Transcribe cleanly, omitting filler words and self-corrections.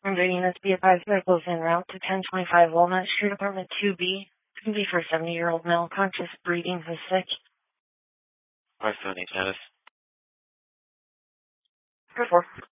Under units, be advised vehicles en route to 1025 Walnut Street, apartment 2B. It can be for a 70-year-old male, conscious, breathing, who's sick. 578 status. Report.